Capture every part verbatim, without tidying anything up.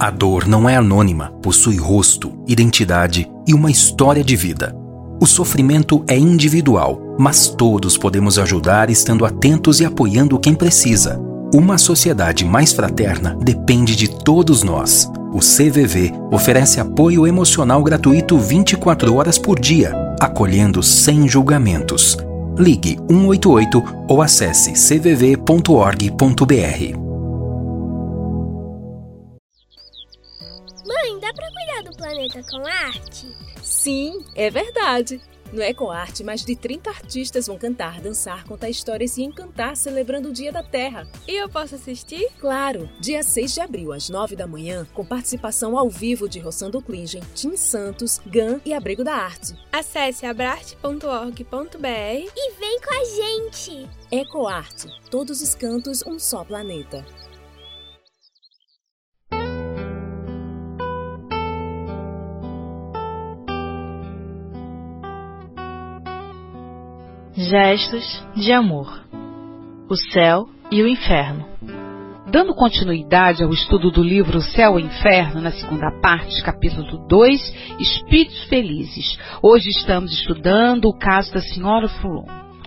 A dor não é anônima, possui rosto, identidade e uma história de vida. O sofrimento é individual, mas todos podemos ajudar estando atentos e apoiando quem precisa. Uma sociedade mais fraterna depende de todos nós. O C V V oferece apoio emocional gratuito vinte e quatro horas por dia, acolhendo sem julgamentos. Ligue um oito oito ou acesse c v v ponto org ponto b r. Mãe, dá pra cuidar do planeta com arte? Sim, é verdade. No EcoArte, mais de trinta artistas vão cantar, dançar, contar histórias e encantar celebrando o Dia da Terra. E eu posso assistir? Claro! Dia seis de abril, às nove da manhã, com participação ao vivo de Rossando Klingen, Tim Santos, Gan e Abrigo da Arte. Acesse abrarte ponto org ponto b r e vem com a gente! EcoArte. Todos os cantos, um só planeta. Gestos de amor. O céu e o inferno. Dando continuidade ao estudo do livro O Céu e o Inferno, na segunda parte, capítulo dois, Espíritos Felizes. Hoje estamos estudando o caso da senhora Foulon.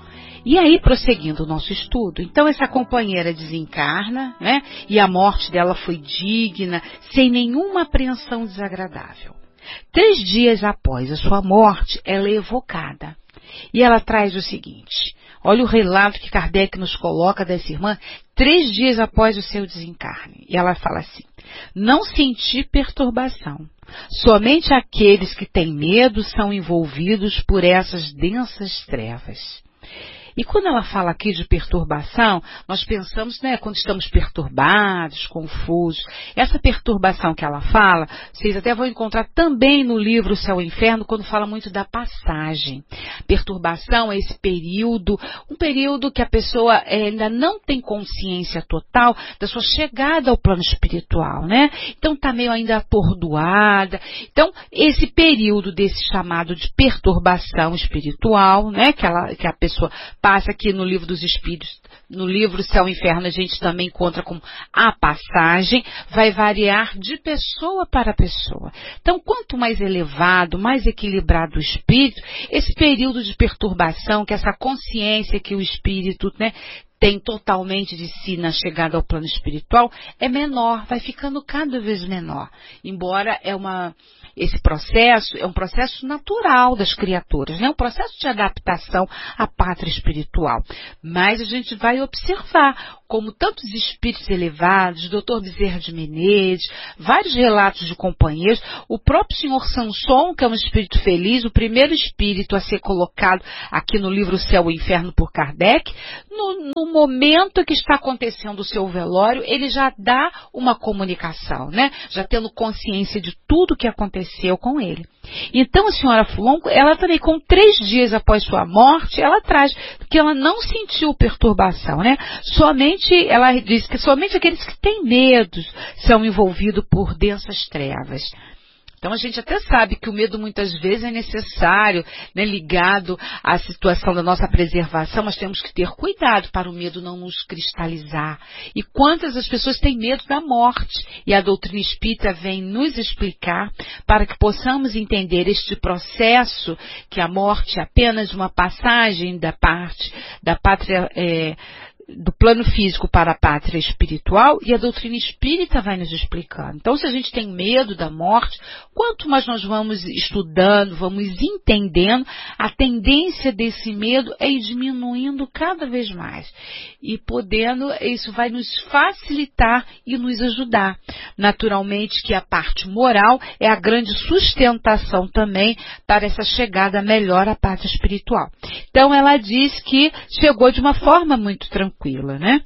E aí, prosseguindo o nosso estudo, então essa companheira desencarna, né? E a morte dela foi digna, sem nenhuma apreensão desagradável. Três dias após a sua morte, ela é evocada. E ela traz o seguinte, olha o relato que Kardec nos coloca dessa irmã, três dias após o seu desencarne. E ela fala assim, não senti perturbação. Somente aqueles que têm medo são envolvidos por essas densas trevas. E quando ela fala aqui de perturbação, nós pensamos, né, quando estamos perturbados, confusos. Essa perturbação que ela fala, vocês até vão encontrar também no livro O Céu e o Inferno, quando fala muito da passagem. Perturbação é esse período, um período que a pessoa é, ainda não tem consciência total da sua chegada ao plano espiritual, né? Então está meio ainda atordoada. Então, esse período desse chamado de perturbação espiritual, né, que, ela, que a pessoa passa aqui no livro dos Espíritos, no livro Céu e Inferno, a gente também encontra com a passagem, vai variar de pessoa para pessoa. Então, quanto mais elevado, mais equilibrado o espírito, esse período de perturbação, que essa consciência que o espírito, né, tem totalmente de si na chegada ao plano espiritual, é menor, vai ficando cada vez menor. Embora é uma... Esse processo é um processo natural das criaturas, né? Um processo de adaptação à pátria espiritual. Mas a gente vai observar como tantos espíritos elevados, doutor Bezerra de Menezes, vários relatos de companheiros, o próprio senhor Sanson, que é um espírito feliz, o primeiro espírito a ser colocado aqui no livro O Céu e o Inferno por Kardec, no, no momento que está acontecendo o seu velório, ele já dá uma comunicação, né? Já tendo consciência de tudo que aconteceu com ele. Então a senhora Foulon, ela também, com três dias após sua morte, ela traz que ela não sentiu perturbação, né? Somente, ela diz que somente aqueles que têm medos são envolvidos por densas trevas. Então a gente até sabe que o medo muitas vezes é necessário, né, ligado à situação da nossa preservação, mas temos que ter cuidado para o medo não nos cristalizar. E quantas as pessoas têm medo da morte? E a doutrina espírita vem nos explicar para que possamos entender este processo, que a morte é apenas uma passagem da parte, da pátria, é, do plano físico para a pátria espiritual, e a doutrina espírita vai nos explicando. Então, se a gente tem medo da morte, quanto mais nós vamos estudando, vamos entendendo, a tendência desse medo é ir diminuindo cada vez mais. E podendo, isso vai nos facilitar e nos ajudar. Naturalmente que a parte moral é a grande sustentação também para essa chegada melhor à pátria espiritual. Então, ela diz que chegou de uma forma muito tranquila. Tranquila, né?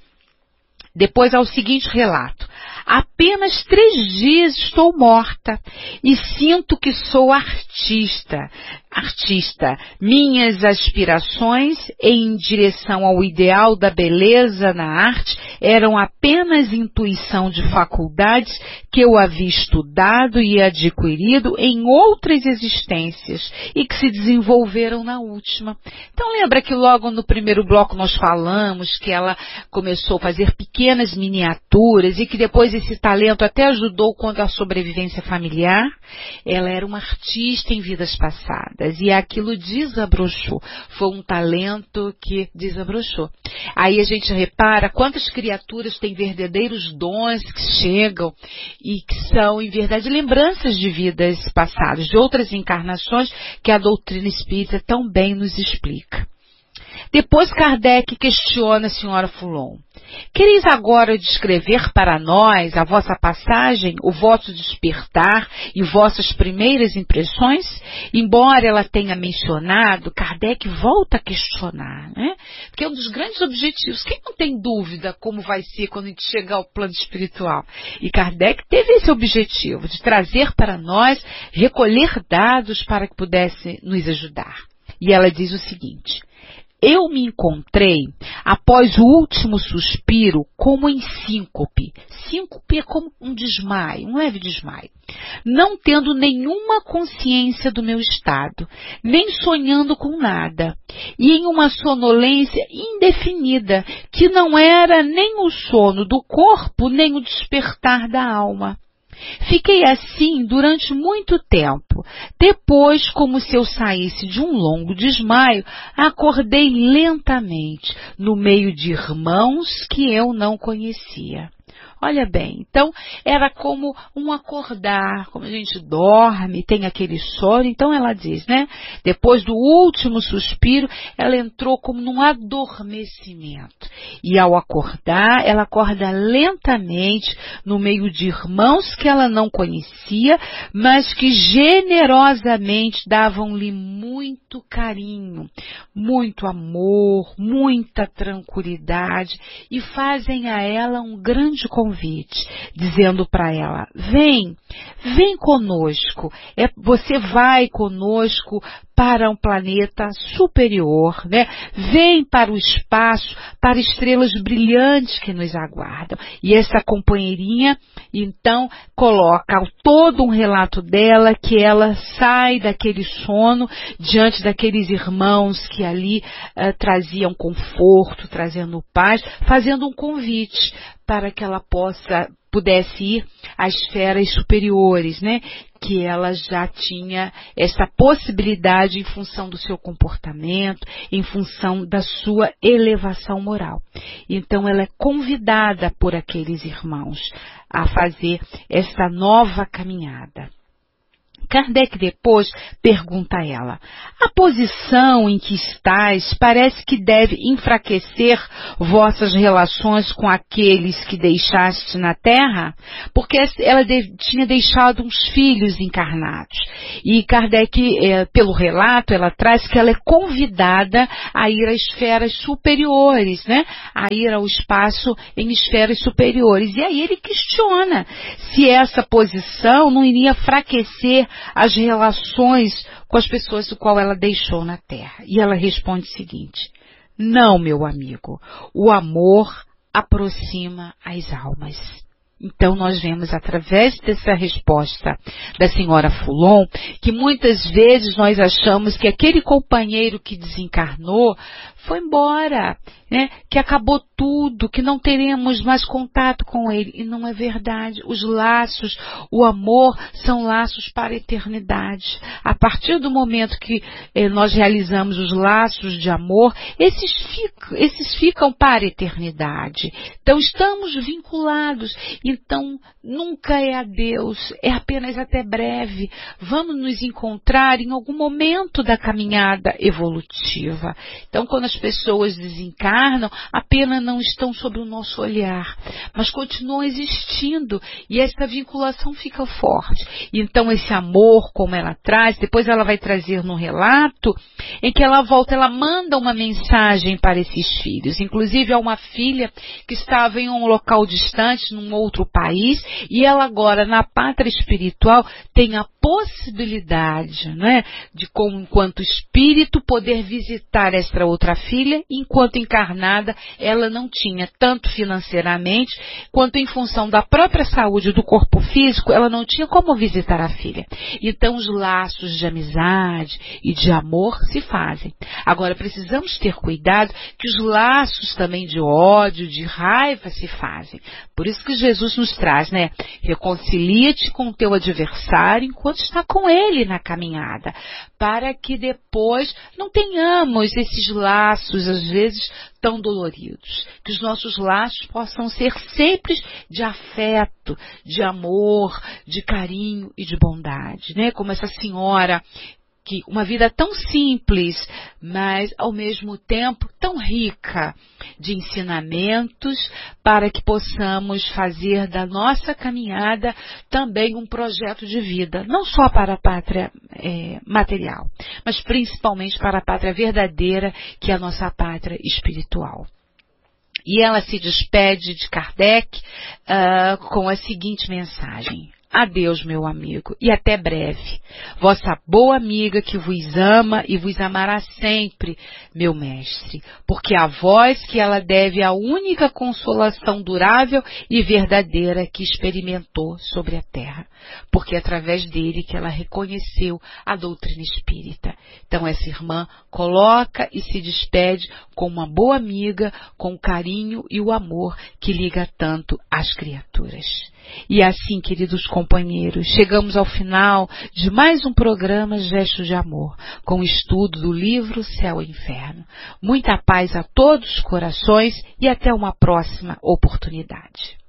Depois há o seguinte relato. Apenas três dias estou morta e sinto que sou artista. Artista, minhas aspirações em direção ao ideal da beleza na arte eram apenas intuição de faculdades que eu havia estudado e adquirido em outras existências e que se desenvolveram na última. Então lembra que logo no primeiro bloco nós falamos que ela começou a fazer pequenas miniaturas e que depois esse talento até ajudou contra a sobrevivência familiar? Ela era uma artista em vidas passadas. E aquilo desabrochou. Foi um talento que desabrochou. Aí a gente repara quantas criaturas têm verdadeiros dons que chegam e que são, em verdade, lembranças de vidas passadas, de outras encarnações que a doutrina espírita tão bem nos explica. Depois Kardec questiona a senhora Foulon. Quereis agora descrever para nós a vossa passagem, o vosso despertar e vossas primeiras impressões? Embora ela tenha mencionado, Kardec volta a questionar, né? Porque é um dos grandes objetivos. Quem não tem dúvida como vai ser quando a gente chegar ao plano espiritual? E Kardec teve esse objetivo de trazer para nós, recolher dados para que pudesse nos ajudar. E ela diz o seguinte: eu me encontrei, após o último suspiro, como em síncope. Síncope é como um desmaio, um leve desmaio. Não tendo nenhuma consciência do meu estado, nem sonhando com nada. E em uma sonolência indefinida, que não era nem o sono do corpo, nem o despertar da alma. Fiquei assim durante muito tempo. Depois, como se eu saísse de um longo desmaio, acordei lentamente, no meio de irmãos que eu não conhecia. Olha bem, então era como um acordar, como a gente dorme, tem aquele sono. Então ela diz, né? Depois do último suspiro, ela entrou como num adormecimento. E ao acordar, ela acorda lentamente no meio de irmãos que ela não conhecia, mas que generosamente davam-lhe muito carinho, muito amor, muita tranquilidade e fazem a ela um grande convite. Convite, dizendo para ela, vem, vem conosco, é, você vai conosco para um planeta superior, né? Vem para o espaço, para estrelas brilhantes que nos aguardam. E essa companheirinha, então, coloca todo um relato dela, que ela sai daquele sono, diante daqueles irmãos que ali uh, traziam conforto, trazendo paz, fazendo um convite para que ela possa, pudesse ir às esferas superiores, né? Que ela já tinha essa possibilidade em função do seu comportamento, em função da sua elevação moral. Então ela é convidada por aqueles irmãos a fazer essa nova caminhada. Kardec depois pergunta a ela, a posição em que estás parece que deve enfraquecer vossas relações com aqueles que deixaste na Terra? Porque ela de, tinha deixado uns filhos encarnados. E Kardec, é, pelo relato, ela traz que ela é convidada a ir às esferas superiores, né? A ir ao espaço em esferas superiores. E aí ele questiona se essa posição não iria enfraquecer as relações com as pessoas do qual ela deixou na Terra. E ela responde o seguinte, não, meu amigo, o amor aproxima as almas. Então nós vemos através dessa resposta da senhora Foulon que muitas vezes nós achamos que aquele companheiro que desencarnou foi embora, né? Que acabou tudo, que não teremos mais contato com ele. E não é verdade. Os laços, o amor, são laços para a eternidade. A partir do momento que eh, nós realizamos os laços de amor, esses ficam, esses ficam para a eternidade. Então estamos vinculados. Então nunca é adeus, é apenas até breve. Vamos nos encontrar em algum momento da caminhada evolutiva. Então quando as pessoas desencarnam, a pena não estão sob o nosso olhar, mas continuam existindo e essa vinculação fica forte. Então esse amor, como ela traz, depois ela vai trazer no relato, em que ela volta, ela manda uma mensagem para esses filhos. Inclusive há uma filha que estava em um local distante, num outro outro país e ela agora, na pátria espiritual, tem a possibilidade, né, de, como, enquanto espírito, poder visitar esta outra filha, enquanto encarnada ela não tinha, tanto financeiramente, quanto em função da própria saúde do corpo físico, ela não tinha como visitar a filha. Então os laços de amizade e de amor se fazem. Agora precisamos ter cuidado que os laços também de ódio, de raiva se fazem. Por isso que Jesus nos traz, né? Reconcilia-te com o teu adversário enquanto está com ele na caminhada, para que depois não tenhamos esses laços, às vezes, tão doloridos. Que os nossos laços possam ser sempre de afeto, de amor, de carinho e de bondade, né? Como essa senhora, que uma vida tão simples, mas ao mesmo tempo tão rica de ensinamentos, para que possamos fazer da nossa caminhada também um projeto de vida, não só para a pátria é, material, mas principalmente para a pátria verdadeira, que é a nossa pátria espiritual. E ela se despede de Kardec uh, com a seguinte mensagem: adeus, meu amigo, e até breve. Vossa boa amiga que vos ama e vos amará sempre, meu mestre, porque a vós que ela deve a única consolação durável e verdadeira que experimentou sobre a terra, porque é através dele que ela reconheceu a doutrina espírita. Então essa irmã coloca e se despede com uma boa amiga, com o carinho e o amor que liga tanto às criaturas. E assim, queridos companheiros, chegamos ao final de mais um programa Gestos de Amor, com o estudo do livro Céu e Inferno. Muita paz a todos os corações e até uma próxima oportunidade.